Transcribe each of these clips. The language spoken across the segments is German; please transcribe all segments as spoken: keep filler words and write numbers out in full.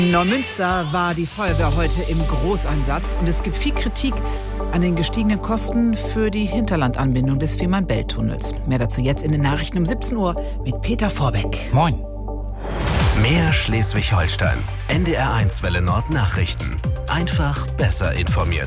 In Neumünster war die Feuerwehr heute im Großeinsatz und es gibt viel Kritik an den gestiegenen Kosten für die Hinterlandanbindung des Fehmarn-Belt-Tunnels. Mehr dazu jetzt in den Nachrichten um siebzehn Uhr mit Peter Vorbeck. Moin. Mehr Schleswig-Holstein. N D R eins Welle Nord Nachrichten. Einfach besser informiert.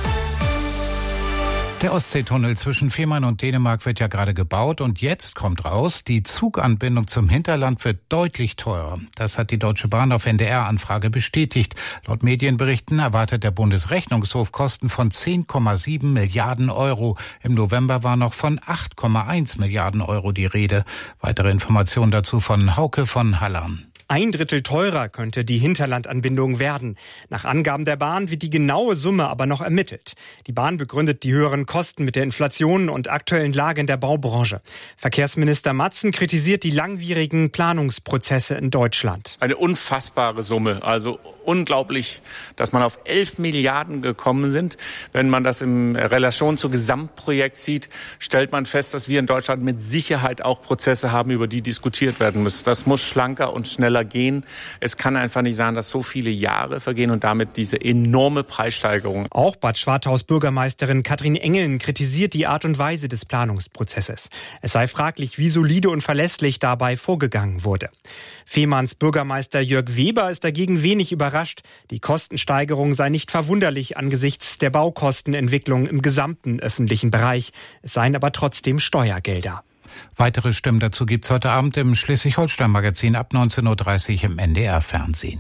Der Ostseetunnel zwischen Fehmarn und Dänemark wird ja gerade gebaut und jetzt kommt raus, die Zuganbindung zum Hinterland wird deutlich teurer. Das hat die Deutsche Bahn auf N D R-Anfrage bestätigt. Laut Medienberichten erwartet der Bundesrechnungshof Kosten von zehn Komma sieben Milliarden Euro. Im November war noch von acht Komma eins Milliarden Euro die Rede. Weitere Informationen dazu von Hauke von Hallan. Ein Drittel teurer könnte die Hinterlandanbindung werden. Nach Angaben der Bahn wird die genaue Summe aber noch ermittelt. Die Bahn begründet die höheren Kosten mit der Inflation und aktuellen Lage in der Baubranche. Verkehrsminister Matzen kritisiert die langwierigen Planungsprozesse in Deutschland. Eine unfassbare Summe, also unglaublich, dass man auf elf Milliarden gekommen sind. Wenn man das in Relation zum Gesamtprojekt sieht, stellt man fest, dass wir in Deutschland mit Sicherheit auch Prozesse haben, über die diskutiert werden müssen. Das muss schlanker und schneller gehen. Es kann einfach nicht sein, dass so viele Jahre vergehen und damit diese enorme Preissteigerung. Auch Bad Schwarthaus Bürgermeisterin Katrin Engeln kritisiert die Art und Weise des Planungsprozesses. Es sei fraglich, wie solide und verlässlich dabei vorgegangen wurde. Fehmarns Bürgermeister Jörg Weber ist dagegen wenig überrascht. Die Kostensteigerung sei nicht verwunderlich angesichts der Baukostenentwicklung im gesamten öffentlichen Bereich. Es seien aber trotzdem Steuergelder. Weitere Stimmen dazu gibt's heute Abend im Schleswig-Holstein-Magazin ab neunzehn Uhr dreißig im N D R-Fernsehen.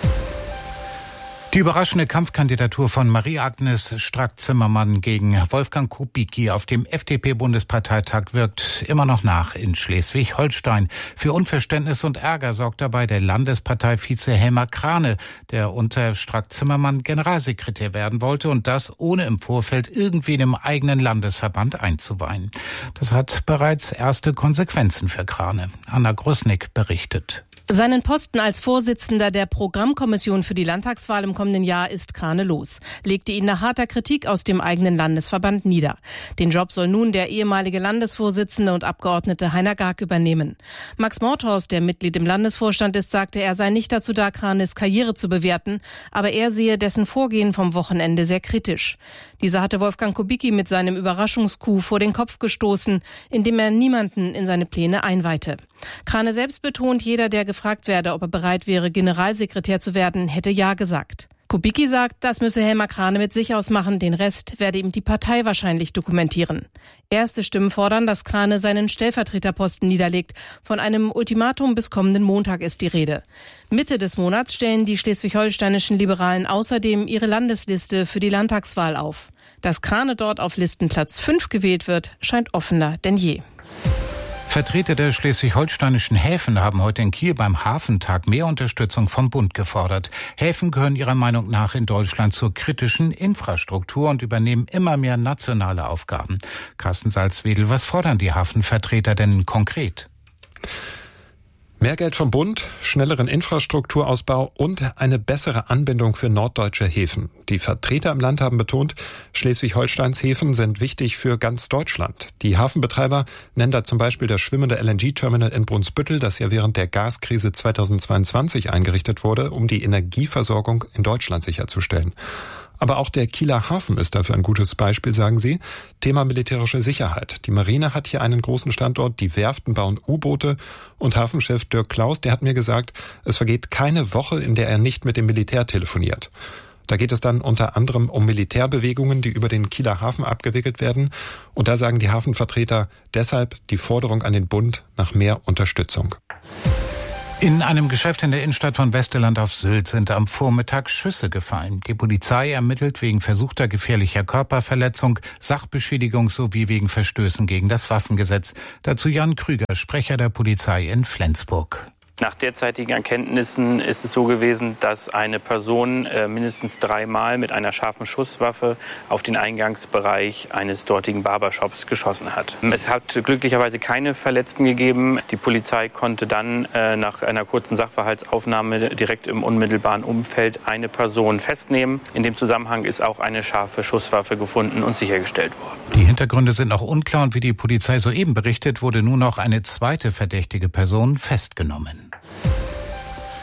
Die überraschende Kampfkandidatur von Marie-Agnes Strack-Zimmermann gegen Wolfgang Kubicki auf dem F D P-Bundesparteitag wirkt immer noch nach in Schleswig-Holstein. Für Unverständnis und Ärger sorgt dabei der Landesparteivize Helmer Krane, der unter Strack-Zimmermann Generalsekretär werden wollte und das ohne im Vorfeld irgendwen im eigenen Landesverband einzuweihen. Das hat bereits erste Konsequenzen für Krane. Anna Grusnick berichtet. Seinen Posten als Vorsitzender der Programmkommission für die Landtagswahl im kommenden Jahr ist Krane los, legte ihn nach harter Kritik aus dem eigenen Landesverband nieder. Den Job soll nun der ehemalige Landesvorsitzende und Abgeordnete Heiner Garg übernehmen. Max Mordhorst, der Mitglied im Landesvorstand ist, sagte, er sei nicht dazu da, Kranes Karriere zu bewerten, aber er sehe dessen Vorgehen vom Wochenende sehr kritisch. Dieser hatte Wolfgang Kubicki mit seinem Überraschungscoup vor den Kopf gestoßen, indem er niemanden in seine Pläne einweihte. Krane selbst betont, jeder, der gefragt werde, ob er bereit wäre, Generalsekretär zu werden, hätte Ja gesagt. Kubicki sagt, das müsse Helmer Krane mit sich ausmachen, den Rest werde ihm die Partei wahrscheinlich dokumentieren. Erste Stimmen fordern, dass Krane seinen Stellvertreterposten niederlegt. Von einem Ultimatum bis kommenden Montag ist die Rede. Mitte des Monats stellen die schleswig-holsteinischen Liberalen außerdem ihre Landesliste für die Landtagswahl auf. Dass Krane dort auf Listenplatz fünf gewählt wird, scheint offener denn je. Vertreter der schleswig-holsteinischen Häfen haben heute in Kiel beim Hafentag mehr Unterstützung vom Bund gefordert. Häfen gehören ihrer Meinung nach in Deutschland zur kritischen Infrastruktur und übernehmen immer mehr nationale Aufgaben. Carsten Salzwedel, was fordern die Hafenvertreter denn konkret? Mehr Geld vom Bund, schnelleren Infrastrukturausbau und eine bessere Anbindung für norddeutsche Häfen. Die Vertreter im Land haben betont, Schleswig-Holsteins Häfen sind wichtig für ganz Deutschland. Die Hafenbetreiber nennen da zum Beispiel das schwimmende L N G-Terminal in Brunsbüttel, das ja während der Gaskrise zweitausendzweiundzwanzig eingerichtet wurde, um die Energieversorgung in Deutschland sicherzustellen. Aber auch der Kieler Hafen ist dafür ein gutes Beispiel, sagen sie. Thema militärische Sicherheit. Die Marine hat hier einen großen Standort, die Werften bauen U-Boote und Hafenchef Dirk Klaus, der hat mir gesagt, es vergeht keine Woche, in der er nicht mit dem Militär telefoniert. Da geht es dann unter anderem um Militärbewegungen, die über den Kieler Hafen abgewickelt werden. Und da sagen die Hafenvertreter deshalb die Forderung an den Bund nach mehr Unterstützung. In einem Geschäft in der Innenstadt von Westerland auf Sylt sind am Vormittag Schüsse gefallen. Die Polizei ermittelt wegen versuchter gefährlicher Körperverletzung, Sachbeschädigung sowie wegen Verstößen gegen das Waffengesetz. Dazu Jan Krüger, Sprecher der Polizei in Flensburg. Nach derzeitigen Erkenntnissen ist es so gewesen, dass eine Person äh, mindestens dreimal mit einer scharfen Schusswaffe auf den Eingangsbereich eines dortigen Barbershops geschossen hat. Es hat glücklicherweise keine Verletzten gegeben. Die Polizei konnte dann äh, nach einer kurzen Sachverhaltsaufnahme direkt im unmittelbaren Umfeld eine Person festnehmen. In dem Zusammenhang ist auch eine scharfe Schusswaffe gefunden und sichergestellt worden. Die Hintergründe sind noch unklar und wie die Polizei soeben berichtet, wurde nun noch eine zweite verdächtige Person festgenommen.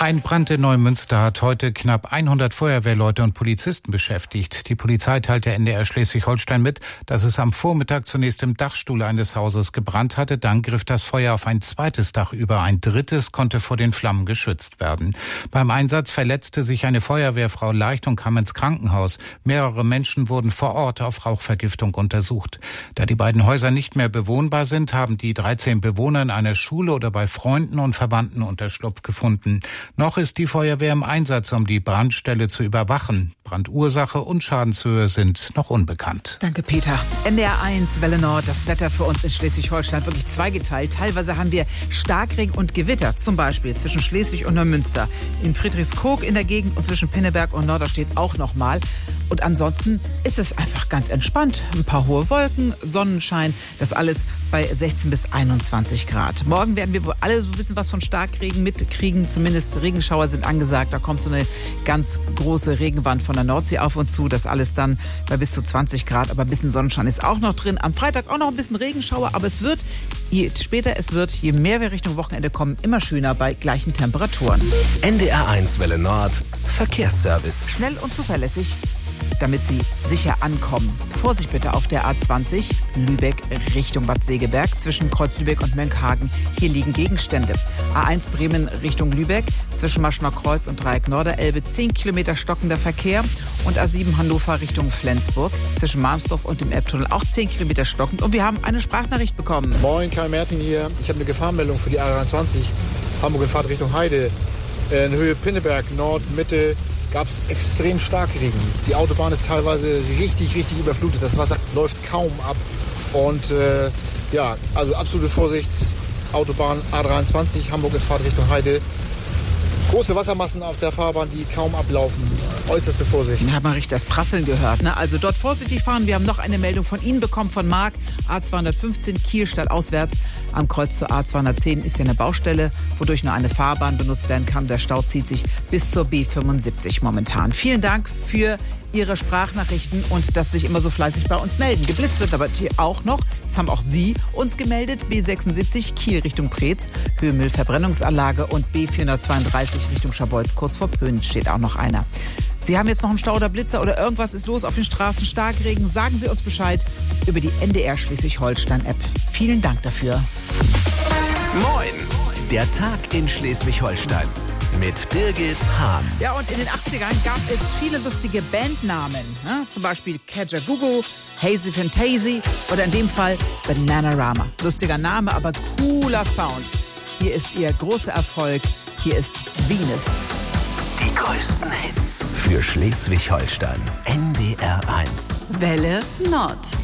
Ein Brand in Neumünster hat heute knapp hundert Feuerwehrleute und Polizisten beschäftigt. Die Polizei teilte N D R Schleswig-Holstein mit, dass es am Vormittag zunächst im Dachstuhl eines Hauses gebrannt hatte. Dann griff das Feuer auf ein zweites Dach über. Ein drittes konnte vor den Flammen geschützt werden. Beim Einsatz verletzte sich eine Feuerwehrfrau leicht und kam ins Krankenhaus. Mehrere Menschen wurden vor Ort auf Rauchvergiftung untersucht. Da die beiden Häuser nicht mehr bewohnbar sind, haben die dreizehn Bewohner in einer Schule oder bei Freunden und Verwandten Unterschlupf gefunden. Noch ist die Feuerwehr im Einsatz, um die Brandstelle zu überwachen. Brandursache und Schadenshöhe sind noch unbekannt. Danke, Peter. N D R eins, Welle Nord, das Wetter für uns in Schleswig-Holstein wirklich zweigeteilt. Teilweise haben wir Starkregen und Gewitter, zum Beispiel zwischen Schleswig und Neumünster. In Friedrichskoog in der Gegend und zwischen Pinneberg und Norderstedt auch nochmal. Und ansonsten ist es einfach ganz entspannt. Ein paar hohe Wolken, Sonnenschein, das alles bei sechzehn bis einundzwanzig Grad. Morgen werden wir wohl alle so ein bisschen was von Starkregen mitkriegen. Zumindest Regenschauer sind angesagt. Da kommt so eine ganz große Regenwand von der Nordsee auf uns zu. Das alles dann bei bis zu zwanzig Grad. Aber ein bisschen Sonnenschein ist auch noch drin. Am Freitag auch noch ein bisschen Regenschauer. Aber es wird, je später es wird, je mehr wir Richtung Wochenende kommen, immer schöner bei gleichen Temperaturen. N D R eins Welle Nord Verkehrsservice. Schnell und zuverlässig, damit Sie sicher ankommen. Vorsicht bitte auf der A zwanzig, Lübeck Richtung Bad Segeberg, zwischen Kreuz Lübeck und Mönckehagen. Hier liegen Gegenstände. A eins Bremen Richtung Lübeck, zwischen Maschner Kreuz und Dreieck Norderelbe, zehn Kilometer stockender Verkehr. Und A sieben Hannover Richtung Flensburg, zwischen Malmsdorf und dem Elbtunnel, auch zehn Kilometer stockend. Und wir haben eine Sprachnachricht bekommen. Moin, Kai Mertin hier. Ich habe eine Gefahrmeldung für die A dreiundzwanzig, Hamburg in Fahrt Richtung Heide. In Höhe Pinneberg, Nord, Mitte, gab es extrem Starkregen. Die Autobahn ist teilweise richtig, richtig überflutet. Das Wasser läuft kaum ab. Und äh, ja, also absolute Vorsicht. Autobahn A dreiundzwanzig, Hamburg in Fahrt Richtung Heide. Große Wassermassen auf der Fahrbahn, die kaum ablaufen. Äußerste Vorsicht. Da hat man richtig das Prasseln gehört. Ne? Also dort vorsichtig fahren. Wir haben noch eine Meldung von Ihnen bekommen, von Marc. A zweihundertfünfzehn, Kiel statt auswärts. Am Kreuz zur A zweihundertzehn ist ja eine Baustelle, wodurch nur eine Fahrbahn benutzt werden kann. Der Stau zieht sich bis zur B fünfundsiebzig momentan. Vielen Dank für Ihre Sprachnachrichten und dass Sie sich immer so fleißig bei uns melden. Geblitzt wird aber hier auch noch. Das haben auch Sie uns gemeldet. B sechsundsiebzig, Kiel Richtung Preetz, Höhe Müllverbrennungsanlage, und B vierhundertzweiunddreißig Richtung Scharbeutz, kurz vor Pöhn steht auch noch einer. Sie haben jetzt noch einen Stau oder Blitzer oder irgendwas ist los auf den Straßen, Starkregen, sagen Sie uns Bescheid über die N D R Schleswig-Holstein-App. Vielen Dank dafür. Moin, der Tag in Schleswig-Holstein mit Birgit Hahn. Ja, und in den achtzigern gab es viele lustige Bandnamen. Ne? Zum Beispiel Kajagoogoo, Hazy Fantasy oder in dem Fall Bananarama. Lustiger Name, aber cooler Sound. Hier ist ihr großer Erfolg. Hier ist Venus. Die größten Hits für Schleswig-Holstein. N D R eins. Welle Nord.